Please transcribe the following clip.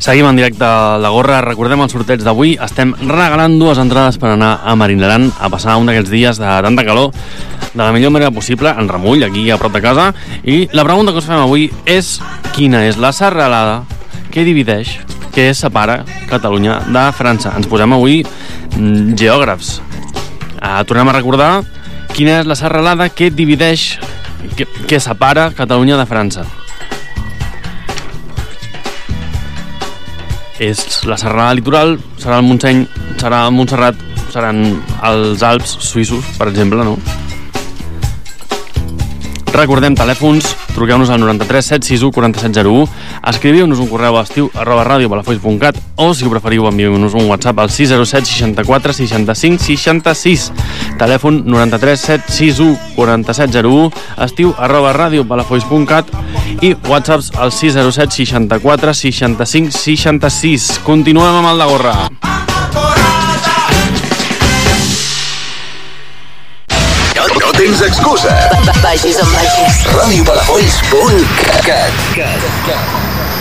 Seguim en directe a la Gorra, recordem el sorteig d'avui, estem regalant 2 entrades per anar a Marinaran a passar un d'aquests dies de tanta calor de la millor manera possible, en remull, aquí a prop de casa, i la pregunta que us fem avui és quina és la serralada que divideix, que separa Catalunya de França. Ens posem avui geògrafs. Tornem a recordar quina és la serralada que divideix, que separa Catalunya de França. És la serralada litoral, serà el Montseny, serà el Montserrat, seran els Alps suïssos, per exemple, no? Recordem telèfons, truqueu-nos al 93 761 4701, escriviu-nos un correu a estiu@radiopalafolls.cat o, si ho preferiu, envieu-nos un WhatsApp al 607 64 65 66. Telèfon 93 761 4701, estiu@radiopalafolls.cat i whatsapps al 607 64 65 66. Continuem amb el de Gorra. No tens excusa. Vagis on vagis. Radiopalafolls.cat.